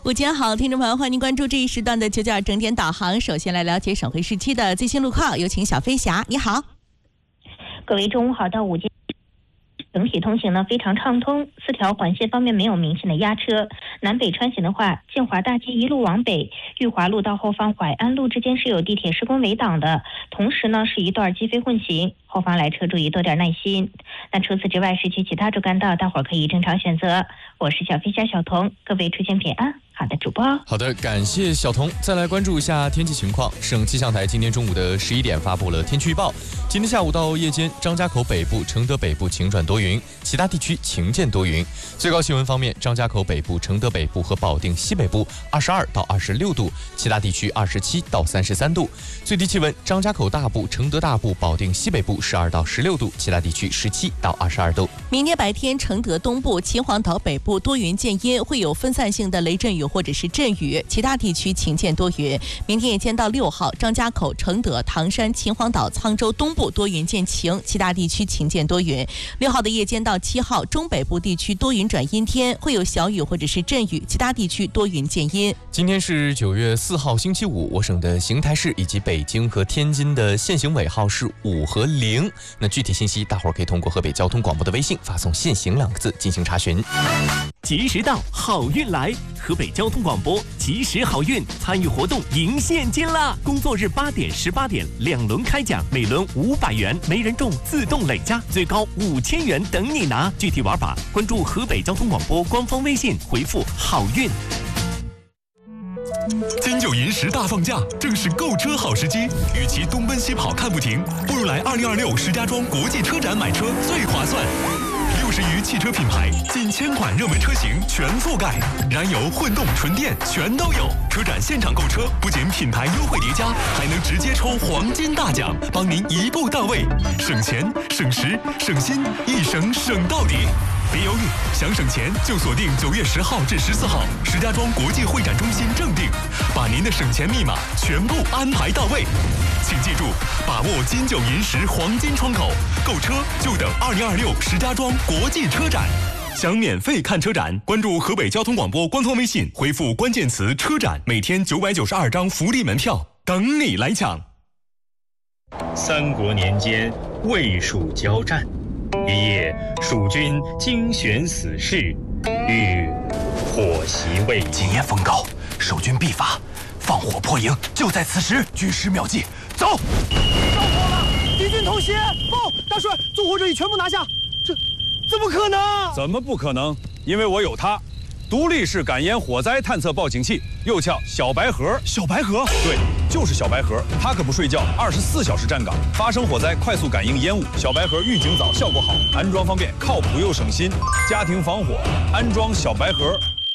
午间好，听众朋友，欢迎关注这一时段的992整点导航。首先来了解省会市区的最新路况，有请小飞侠，你好。 各位中午好，到午间。整体通行呢非常畅通，4条环线方面没有明显的压车。南北穿行的话，建华大街一路往北，裕华路到后方淮安路之间是有地铁施工围挡的，同时呢是一段机飞混行，后方来车注意多点耐心。那除此之外，市区其他主干道大伙儿可以正常选择。我是小飞侠小童，各位出行平安。好的，主播。 好的，感谢小童。再来关注一下天气情况。省气象台今天中午的11点发布了天气预报。今天下午到夜间，张家口北部、承德北部晴转多云，其他地区晴间多云。最高气温方面，张家口北部、承德北部和保定西北部22到26度，其他地区27到33度。最低气温，张家口大部、承德大部、保定西北部12到16度，其他地区17到22度。 明天白天，承德东部、秦皇岛北部多云见阴，会有分散性的雷阵雨或者是阵雨，其他地区晴间多云。明天夜间到6号，张家口、承德、唐山、秦皇岛、沧州东部多云见晴，其他地区晴间多云。6号的夜间到7号，中北部地区多云转阴天，会有小雨或者是阵雨，其他地区多云见阴。 今天是9月4号星期五，我省的邢台市以及北京和天津的限行尾号是5和0。那具体信息，大伙儿可以通过河北交通广播的微信发送"限行"2个字进行查询。 及时到，好运来！河北交通广播及时好运参与活动赢现金啦！工作日8点、18点2轮开奖，每轮500元，没人中自动累加，最高5000元等你拿。具体玩法，关注河北交通广播官方微信，回复"好运"。 金九银十大放假，正是购车好时机。与其东奔西跑看不停，不如来2026石家庄国际车展买车最划算。60余汽车品牌，近1000款热门车型全覆盖，燃油、混动、纯电全都有。车展现场购车，不仅品牌优惠叠加，还能直接抽黄金大奖，帮您一步到位，省钱、省时、省心，一省省到底。别犹豫，想省钱就锁定9月10号至14号石家庄国际会展中心正定，把您的省钱密码全部安排到位。请记住，把握金九银十黄金窗口，购车就等2026石家庄国际车展。想免费看车展，关注河北交通广播官方微信，回复关键词"车展"，每天992张福利门票等你来抢。 三国年间，魏蜀交战，一夜，蜀军精选死士，欲火袭魏。 今夜风高，守军必发，放火破营就在此时。军师妙计，走！ 着火了！敌军偷袭！报，大帅，纵火者已全部拿下。这怎么可能？ 怎么不可能？因为我有它，独立式感烟火灾探测报警器，又叫小白盒。 小白盒？ 对，就是小白盒。它可不睡觉，24小时站岗，发生火灾快速感应烟雾。小白盒预警早，效果好，安装方便，靠谱又省心。家庭防火，安装小白盒。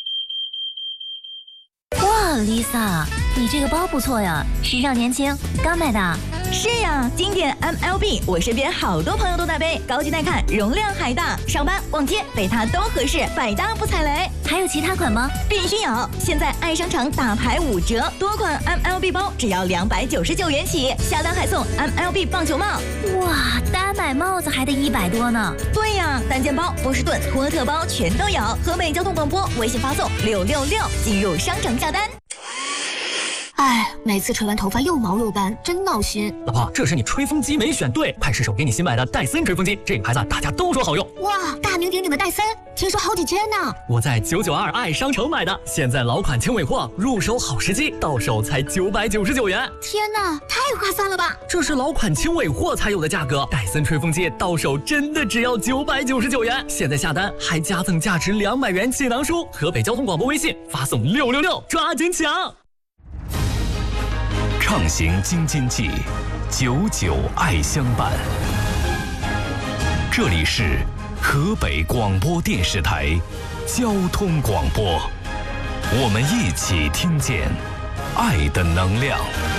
哇 ，Lisa， 你这个包不错呀，时尚年轻，刚买的。 是呀，经典 MLB， 我身边好多朋友都在背，高级耐看，容量还大，上班逛街背它都合适，百搭不踩雷。 还有其他款吗？ 必须有！现在爱商场大牌5折，多款 MLB 包只要299元起，下单还送 MLB 棒球帽。 哇，单买帽子还得100多呢。 对呀，单件包、波士顿、托特包全都有。河北交通广播微信发送666进入商城下单。 哎，每次吹完头发又毛又干，真闹心。 老婆，这是你吹风机没选对，派试手给你新买的戴森吹风机，这个牌子大家都说好用。 哇，大名鼎鼎的戴森，听说好几千呢。 我在992爱商城买的，现在老款轻尾货，入手好时机，到手才999元。 天哪，太划算了吧！ 这是老款轻尾货才有的价格，戴森吹风机到手真的只要999元。现在下单还加赠价值200元气囊书。河北交通广播微信发送666，抓紧抢！ 畅行京津冀，99爱相伴。这里是河北广播电视台交通广播，我们一起听见爱的能量。